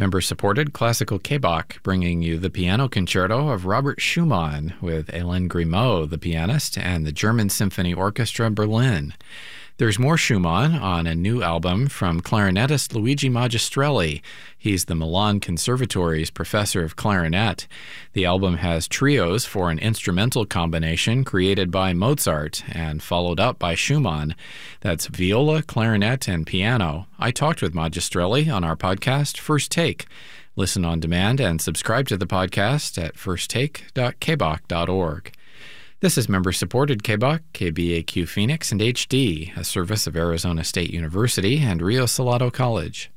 Member-supported Classical K-Bach, bringing you the piano concerto of Robert Schumann with Hélène Grimaud, the pianist, and the German Symphony Orchestra Berlin. There's more Schumann on a new album from clarinetist Luigi Magistrelli. He's the Milan Conservatory's professor of clarinet. The album has trios for an instrumental combination created by Mozart and followed up by Schumann. That's viola, clarinet, and piano. I talked with Magistrelli on our podcast, First Take. Listen on demand and subscribe to the podcast at firsttake.kbach.org. This is member-supported K-Bach, KBAQ Phoenix, and HD, a service of Arizona State University and Rio Salado College.